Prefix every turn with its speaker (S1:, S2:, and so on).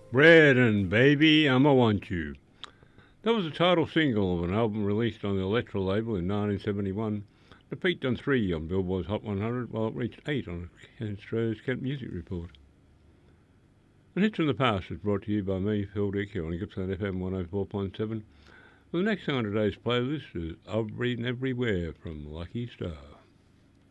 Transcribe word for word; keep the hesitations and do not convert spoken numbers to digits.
S1: Bread and Baby, I'ma Want You. That was the title single of an album released on the Elektra label in nineteen seventy-one. It peaked on three on Billboard's Hot one hundred, while it reached eight on Australia's Kent Music Report. And Hits from the Past is brought to you by me, Phil Dick, here on Gippsland F M one oh four point seven. Well, the next song on today's playlist is I've Been Everywhere from Lucky Star.